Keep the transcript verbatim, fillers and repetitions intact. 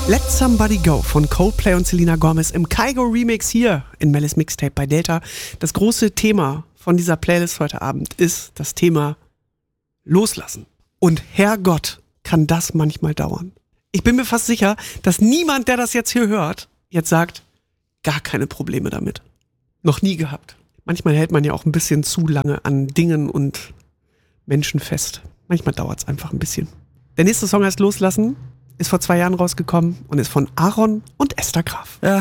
Let Somebody Go von Coldplay und Selena Gomez im Kygo Remix hier in Mellis Mixtape bei Delta. Das große Thema von dieser Playlist heute Abend ist das Thema Loslassen. Und Herrgott, kann das manchmal dauern. Ich bin mir fast sicher, dass niemand, der das jetzt hier hört, jetzt sagt, gar keine Probleme damit. Noch nie gehabt. Manchmal hält man ja auch ein bisschen zu lange an Dingen und Menschen fest. Manchmal dauert es einfach ein bisschen. Der nächste Song heißt Loslassen, ist vor zwei Jahren rausgekommen und ist von Aaron und Esther Graf. Ja.